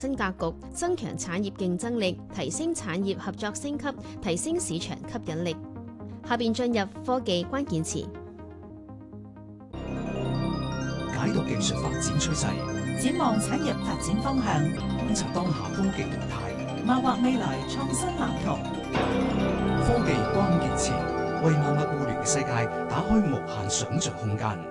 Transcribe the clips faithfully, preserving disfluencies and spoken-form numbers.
新格局，增強產業競爭力，提升產業合作升級，提升市場吸引力。下邊進入科技關鍵詞， 解讀技術發展趨勢， 展望產業發展方向， 觀察當下科技動態， 謀劃未來創新藍圖。 科技關鍵詞，為萬物互聯嘅世界打開無限想像空間。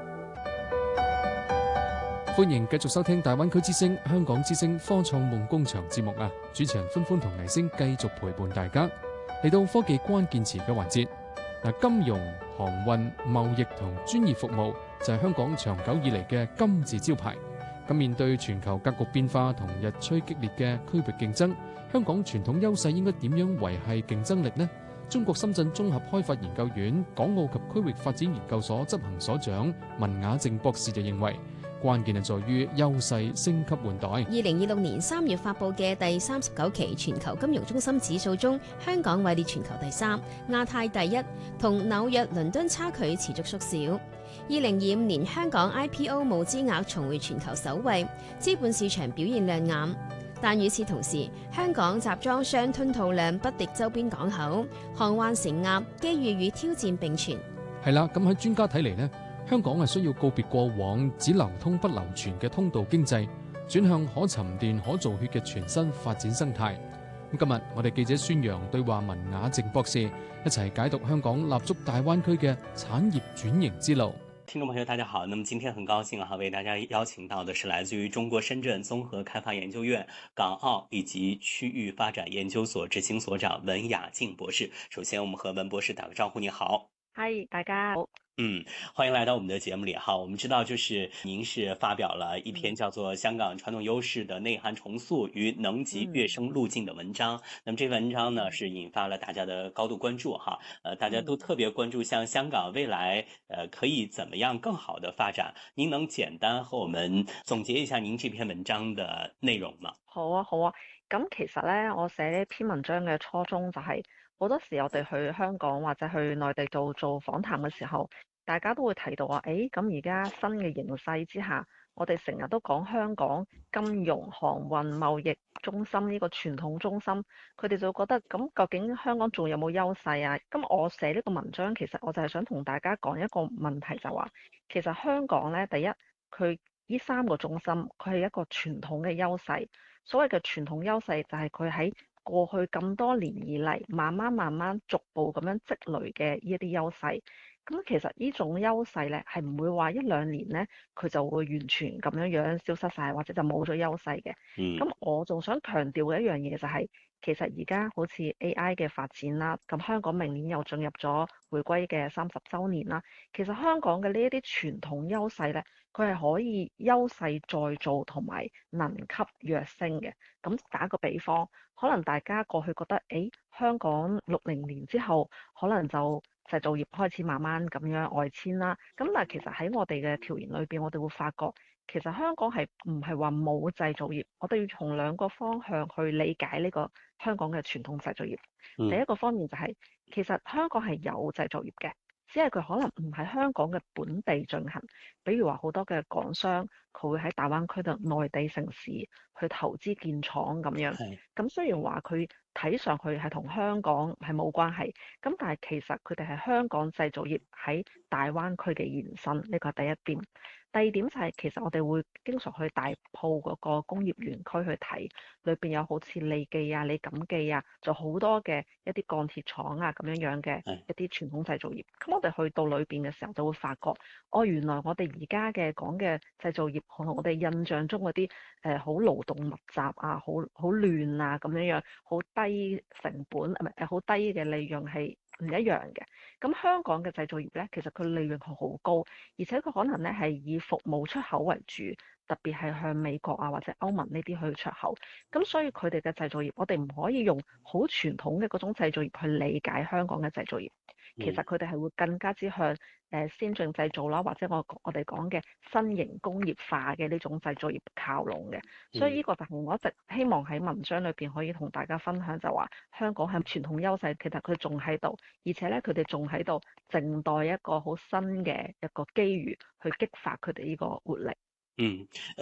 歡迎繼續收聽大灣區之聲、香港之聲科創夢工場節目啊！主持人歡歡同倪星繼續陪伴大家嚟到科技關鍵詞嘅環節。嗱，金融、航運、貿易同專業服務就係香港長久以嚟嘅金字招牌。咁面對全球格局變化同日趨激烈嘅區域競爭，香港傳統優勢應該點樣維繫競爭力呢？中國深圳綜合開發研究院港澳及區域發展研究所執行所長文雅靜博士就認為，關鍵係在於優勢升級換代。 二零二六年三月發布嘅第三十九期全球金融中心指數中，香港位列全球第三，亞太第一，同紐約、倫敦差距持續縮小。二零二五年香港 I P O 募資額重回全球首位，資本市場表現亮眼。但與此同時，香港集裝箱吞吐量不敵周邊港口，航運承壓，機遇與挑戰並存。 係啦，咁喺專家睇嚟呢，香港係需要告別過往只流通不流傳嘅通道經濟，轉向可沉澱可造血嘅全新發展生態。咁今日我哋記者孫楊對話文雅靜博士，一齊解讀香港立足大灣區嘅產業轉型之路。 聽眾朋友大家好，那麼今天很高興啊，為大家邀請到的是來自於中國深圳綜合開發研究院港澳以及區域發展研究所執行所長文雅靜博士。首先我們和文博士打個招呼，你好。 嗨，大家好。 嗯，歡迎來到我們的節目裡哈。我們知道，就是您是發表了一篇叫做《香港傳統優勢的內涵重塑與能級躍升路徑》的文章。嗯、那麼這文章呢，是引發了大家的高度關注哈。呃，大家都特別關注，像香港未來，呃，可以怎麼樣更好的發展？您能簡單和我們總結一下您這篇文章的內容嗎？ 好啊，好啊。咁其實呢，我寫呢篇文章嘅初衷就係、是。好多時我哋去香港或者去內地做做訪談嘅時候，大家都會提到話，誒咁而家新嘅形勢之下，我哋成日都講香港金融、航運、貿易中心呢個傳統中心，佢哋就覺得咁究竟香港仲有冇優勢啊？咁我寫呢個文章其實我就係想同大家講一個問題，就話其實香港呢，第一佢呢三個中心佢係一個傳統嘅優勢，所謂嘅傳統優勢就係佢喺過去咁多年以嚟，慢慢慢慢逐步咁樣積累嘅呢一啲優勢，咁其實呢種優勢咧係唔會話一兩年咧佢就會完全咁樣樣消失晒，或者就冇咗優勢嘅。咁、嗯、我仲想強調嘅一樣嘢就係、是，其實而家好似 A I 嘅發展啦，咁香港明年又進入咗回歸嘅三十週年啦，其實香港嘅呢一啲傳統優勢咧，佢係可以優勢再造同埋能級躍升嘅。咁打個比方，可能大家過去覺得，誒香港六零年之後，可能就製造業開始慢慢咁樣外遷啦。咁但係其實喺我哋嘅調研裏邊，我哋會發覺，其實香港係唔係話冇製造業？我哋要從兩個方向去理解呢個香港嘅傳統製造業。嗯、第一個方面就係、是，其實香港係有製造業嘅。只係佢可能唔喺香港嘅本地進行，比如話好多嘅港商，佢會喺大灣區度內地城市去投資建廠咁樣。咁的雖然話佢睇上去係同香港係冇關係，咁但係其實佢哋係香港製造業喺大灣區嘅延伸，呢個係第一點。第二點就係、是、其實我哋會經常去大埔嗰個工業園區去睇，裏邊有好似利記啊、李錦記啊，就好多嘅一啲鋼鐵廠啊咁樣樣嘅一啲傳統製造業。咁我哋去到裏邊嘅時候就會發覺，哦，原來我哋而家嘅講嘅製造業同我哋印象中嗰啲誒好勞動密集啊、好好亂啊咁樣樣，好低成本唔係誒好低嘅利潤係唔一樣嘅。咁香港嘅製造業咧，其實佢利潤係好高，而且佢可能咧係以服務出口為主，特別係向美國啊或者歐盟呢啲去出口。咁所以佢哋嘅製造業，我哋唔可以用好傳統嘅嗰種製造業去理解香港嘅製造業。其實佢哋係會更加之向誒先進製造啦，或者我我哋講嘅新型工業化嘅呢種製造業靠攏嘅。所以呢個就係我一直希望喺文章裏邊可以同大家分享，就話香港係傳統優勢，其實佢仲喺度，而且咧佢哋仲喺度靜待一個好新嘅一個機遇去激發佢哋呢個活力。 嗯，誒、呃。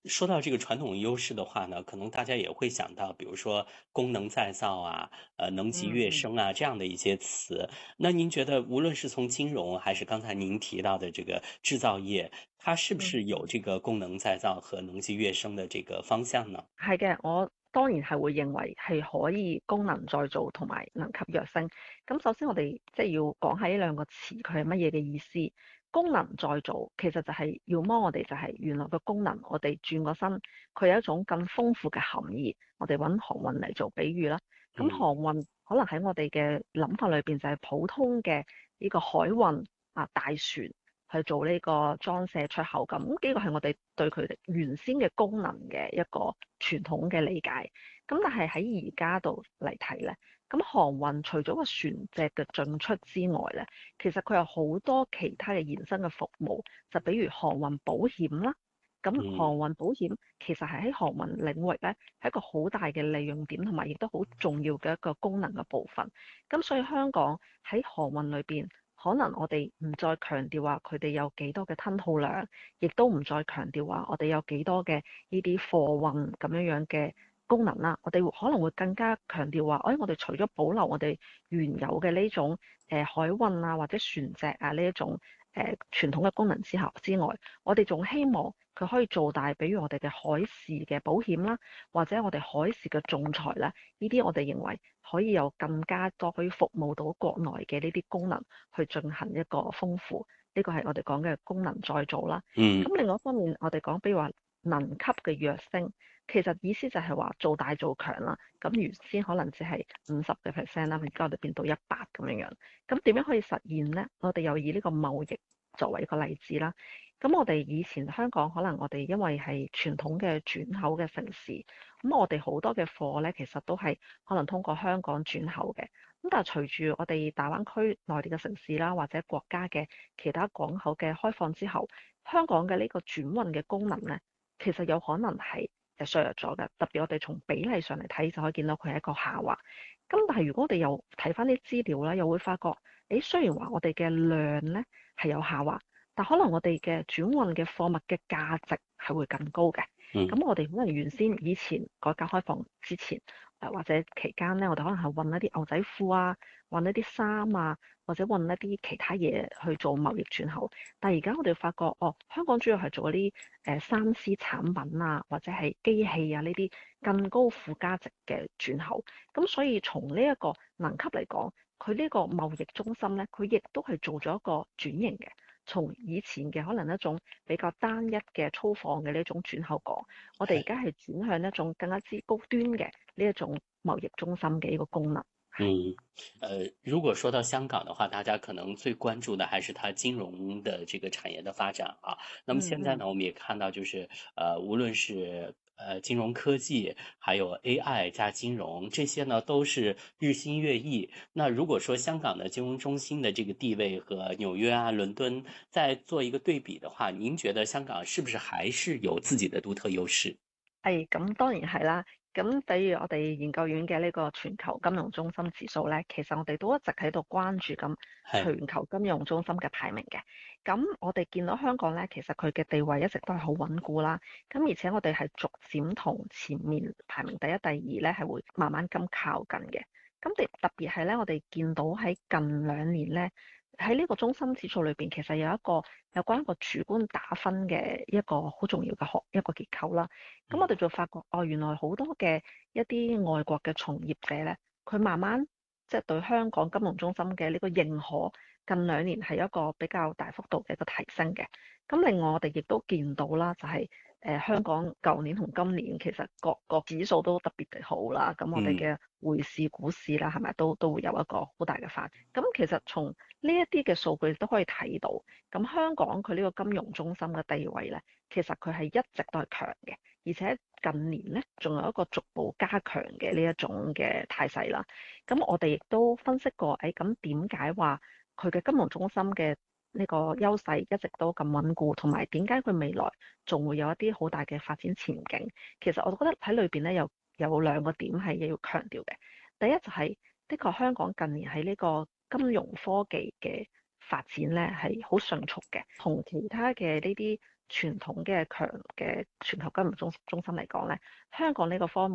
说到这个傳統優勢的話呢，可能大家也會想到，比如說功能再造啊，呃，能級躍升啊，這樣的一些詞。那您覺得，無論是從金融，還是剛才您提到的這個製造業，它是不是有這個功能再造和能級躍升的這個方向呢？ 係嘅，我當然係會認為係可以功能再造同埋能級躍升。咁首先我哋即係要講下呢兩個詞佢係乜嘢嘅意思。功能再造其實就係要麼我哋就係原來個功能，我哋轉個身，佢有一種更豐富嘅含義。我哋揾航運嚟做比喻啦。咁航運可能喺我哋嘅諗法裏邊就係普通嘅呢個海運啊，大船去做呢個裝卸出口咁，呢個係我哋對佢哋原先嘅功能嘅一個傳統嘅理解。咁但係喺而家度嚟睇咧，咁航運除咗個船隻嘅進出之外咧，其實佢有好多其他嘅延伸嘅服務，就比如航運保險啦。咁航運保險其實係喺航運領域咧，係一個好大嘅利用點，同埋亦都好重要嘅一個功能嘅部分。咁所以香港喺航運裏邊，可能我哋唔再強調話佢哋有幾多嘅吞吐量，亦都唔再強調話我哋有幾多嘅呢啲貨運咁樣樣嘅功能啦。我哋可能會更加強調話，誒、哎，我哋除咗保留我哋原有嘅呢種誒、呃、海運啊或者船隻啊呢一種誒、呃、傳統嘅功能之後之外，我哋仲希望佢可以做大，比如我哋嘅海事嘅保險啦，或者我哋海事嘅仲裁啦，呢啲我哋認為可以有更加多可以服務到國內嘅呢啲功能去進行一個豐富。呢個係我哋講嘅功能再造啦。 嗯。 咁另外一方面，我哋講比如話能級嘅躍升，其實意思就係話做大做強啦。咁原先可能只係五十嘅 percent 啦，而家我哋變到一百咁樣樣。咁點樣可以實現呢？我哋又以呢個貿易作為一個例子啦。咁我哋以前香港可能我哋因為係傳統嘅轉口嘅城市，咁我哋好多嘅貨咧，其實都係可能通過香港轉口嘅。咁但係隨住我哋大灣區內地嘅城市啦，或者國家嘅其他港口嘅開放之後，香港嘅呢個轉運嘅功能咧，其實有可能係誒削弱咗嘅。特別我哋從比例上嚟睇，就可以見到佢係一個下滑。咁但係如果我哋又睇翻啲資料咧，又會發覺，誒雖然話我哋嘅量咧係有下滑，但可能我哋嘅轉運嘅貨物嘅價值係會更高嘅。咁、嗯、我哋可能原先以前改革開放之前，誒或者期間咧，我哋可能係運一啲牛仔褲啊，運一啲衫啊，或者運一啲其他嘢去做貿易轉口。但係而家我哋發覺，哦，香港主要係做一啲誒三 C 產品啊，或者係機器啊呢啲更高附加值嘅轉口。咁所以從呢一個能級嚟講，佢呢個貿易中心咧，佢亦都係做咗一個轉型嘅。從以前嘅可能一種比較單一嘅粗放嘅呢一種轉口港，我哋而家係轉向一種更加之高端嘅呢一種貿易中心嘅一個功能。 嗯，呃，如果說到香港的話，大家可能最關注的還是它金融的這個產業的發展啊。那麼現在呢，我們也看到，就是呃，無論是呃金融科技，還有 A I 加金融，這些呢都是日新月異。那如果說香港的金融中心的這個地位和紐約啊、倫敦再做一個對比的話，您覺得香港是不是還是有自己的獨特優勢？ 誒，咁當然係啦。咁比如我哋研究院嘅呢個全球金融中心指數咧，其實我哋都一直喺度關注緊全球金融中心嘅排名嘅。咁我哋見到香港咧，其實佢嘅地位一直都係好穩固啦。咁而且我哋係逐漸同前面排名第一、第二咧係會慢慢咁靠近嘅。咁特特別係咧，我哋見到喺近兩年咧，喺呢個中心指數裏邊，其實有一個有關一個主觀打分嘅一個好重要嘅學一個結構啦。咁我哋就發覺，哦，原來好多嘅一啲外國嘅從業者咧，佢慢慢即係對香港金融中心嘅呢個認可，近兩年係一個比較大幅度嘅一個提升嘅。咁另外我哋亦都見到啦，就係、是。誒、呃、香港舊年同今年其實各個指數都特別嘅好啦，咁我哋嘅匯市、股市啦，係咪都都會有一個好大嘅發展？咁其實從呢一啲嘅數據都可以睇到，咁香港佢呢個金融中心嘅地位咧，其實佢係一直都係強嘅，而且近年咧仲有一個逐步加強嘅呢一種嘅態勢啦。咁我哋亦都分析過，誒咁點解話佢嘅金融中心嘅呢個優勢一直都咁穩固，同埋點解佢未來仲會有一啲好大嘅發展前景？其實我覺得喺裏邊咧有有兩個點係要強調嘅。第一就係、是、的確香港近年喺呢個金融科技嘅發展咧係好迅速嘅，同其他嘅呢啲傳統嘅強嘅全球金融中中心嚟講咧，香港呢個方面